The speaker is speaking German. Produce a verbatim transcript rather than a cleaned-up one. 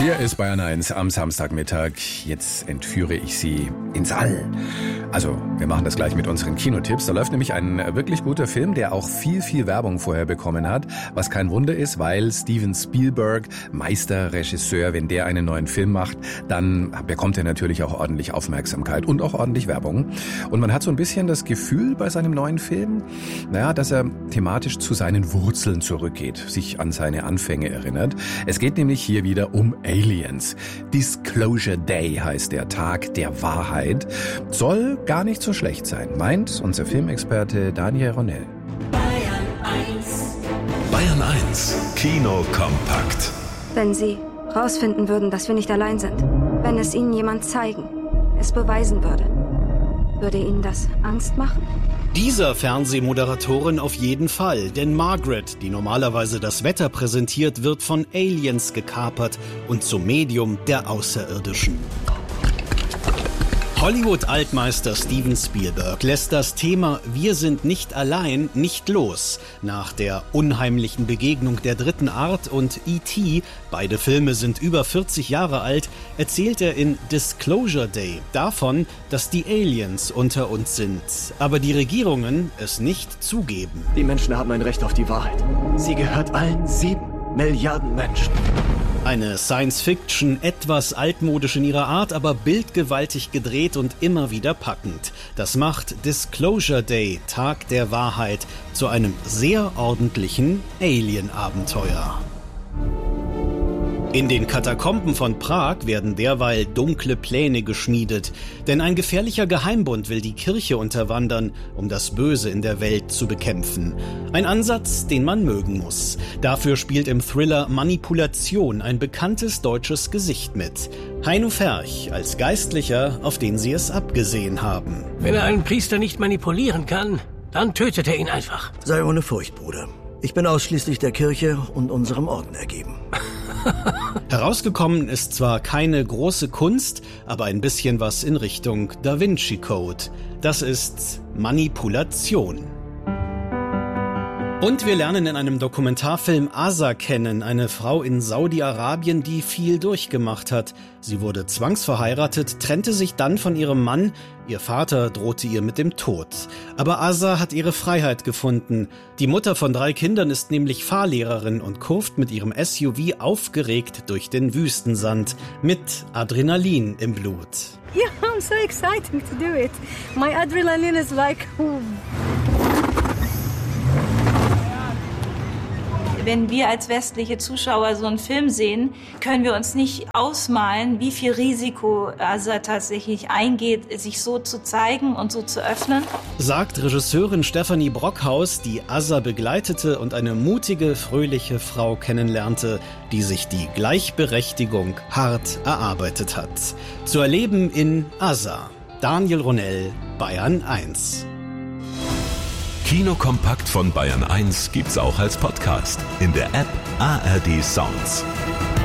Hier ist Bayern eins am Samstagmittag. Jetzt entführe ich Sie ins All. Also, wir machen das gleich mit unseren Kinotipps. Da läuft nämlich ein wirklich guter Film, der auch viel, viel Werbung vorher bekommen hat. Was kein Wunder ist, weil Steven Spielberg, Meisterregisseur, wenn der einen neuen Film macht, dann bekommt er natürlich auch ordentlich Aufmerksamkeit und auch ordentlich Werbung. Und man hat so ein bisschen das Gefühl bei seinem neuen Film, naja, dass er thematisch zu seinen Wurzeln zurückgeht, sich an seine Anfänge erinnert. Es geht nämlich hier wieder um Aliens. Disclosure Day heißt der Tag der Wahrheit. Soll gar nicht so schlecht sein, meint unser Filmexperte Daniel Ronell. Bayern eins. Bayern eins, Kino kompakt. Wenn Sie rausfinden würden, dass wir nicht allein sind, wenn es Ihnen jemand zeigen, es beweisen würde, würde Ihnen das Angst machen? Dieser Fernsehmoderatorin auf jeden Fall, denn Margaret, die normalerweise das Wetter präsentiert, wird von Aliens gekapert und zum Medium der Außerirdischen. Hollywood-Altmeister Steven Spielberg lässt das Thema Wir sind nicht allein nicht los. Nach der unheimlichen Begegnung der dritten Art und E T, beide Filme sind über vierzig Jahre alt, erzählt er in Disclosure Day davon, dass die Aliens unter uns sind, aber die Regierungen es nicht zugeben. Die Menschen haben ein Recht auf die Wahrheit. Sie gehört allen sieben Milliarden Menschen. Eine Science-Fiction, etwas altmodisch in ihrer Art, aber bildgewaltig gedreht und immer wieder packend. Das macht Disclosure Day, Tag der Wahrheit, zu einem sehr ordentlichen Alien-Abenteuer. In den Katakomben von Prag werden derweil dunkle Pläne geschmiedet, denn ein gefährlicher Geheimbund will die Kirche unterwandern, um das Böse in der Welt zu bekämpfen. Ein Ansatz, den man mögen muss. Dafür spielt im Thriller Manipulation ein bekanntes deutsches Gesicht mit. Heino Ferch als Geistlicher, auf den sie es abgesehen haben. Wenn er einen Priester nicht manipulieren kann, dann tötet er ihn einfach. Sei ohne Furcht, Bruder. Ich bin ausschließlich der Kirche und unserem Orden ergeben. Herausgekommen ist zwar keine große Kunst, aber ein bisschen was in Richtung Da Vinci Code. Das ist Manipulation. Und wir lernen in einem Dokumentarfilm Asa kennen, eine Frau in Saudi-Arabien, die viel durchgemacht hat. Sie wurde zwangsverheiratet, trennte sich dann von ihrem Mann. Ihr Vater drohte ihr mit dem Tod. Aber Asa hat ihre Freiheit gefunden. Die Mutter von drei Kindern ist nämlich Fahrlehrerin und kurft mit ihrem S U V aufgeregt durch den Wüstensand mit Adrenalin im Blut. Yeah, I'm so excited to do it. My adrenaline is like... Wenn wir als westliche Zuschauer so einen Film sehen, können wir uns nicht ausmalen, wie viel Risiko Asa tatsächlich eingeht, sich so zu zeigen und so zu öffnen. Sagt Regisseurin Stephanie Brockhaus, die Asa begleitete und eine mutige, fröhliche Frau kennenlernte, die sich die Gleichberechtigung hart erarbeitet hat. Zu erleben in Asa. Daniel Ronell, Bayern eins. Kino kompakt von Bayern eins gibt's auch als Podcast in der App A R D Sounds.